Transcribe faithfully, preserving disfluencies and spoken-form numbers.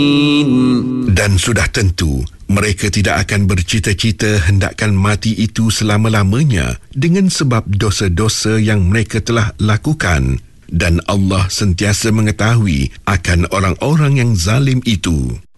Dan sudah tentu mereka tidak akan bercita-cita hendakkan mati itu selama-lamanya dengan sebab dosa-dosa yang mereka telah lakukan. Dan Allah sentiasa mengetahui akan orang-orang yang zalim itu.